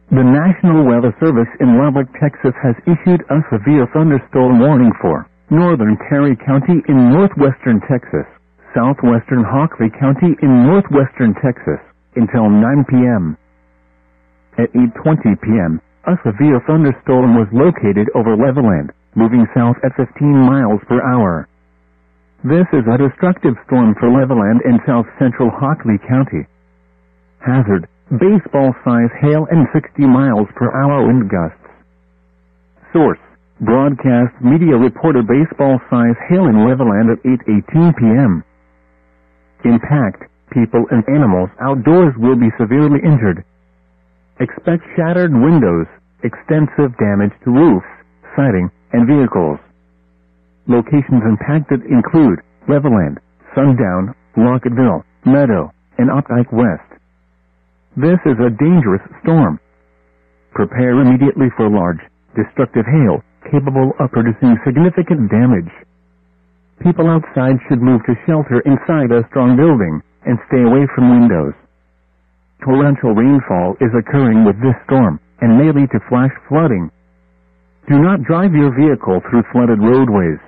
The National Weather Service in Lubbock, Texas has issued a severe thunderstorm warning for northern Terry County in northwestern Texas, southwestern Hockley County in northwestern Texas, until 9 p.m. At 8:20 p.m., a severe thunderstorm was located over Levelland, moving south at 15 miles per hour. This is a destructive storm for Levelland and south-central Hockley County. Hazard: baseball-size hail and 60 miles per hour wind gusts. Source: broadcast media reporter. Baseball-size hail in Levelland at 8:18 p.m. Impact: people and animals outdoors will be severely injured. Expect shattered windows, extensive damage to roofs, siding, and vehicles. Locations impacted include Levelland, Sundown, Rockettville, Meadow, and Opdyke West. This is a dangerous storm. Prepare immediately for large, destructive hail, capable of producing significant damage. People outside should move to shelter inside a strong building and stay away from windows. Torrential rainfall is occurring with this storm and may lead to flash flooding. Do not drive your vehicle through flooded roadways.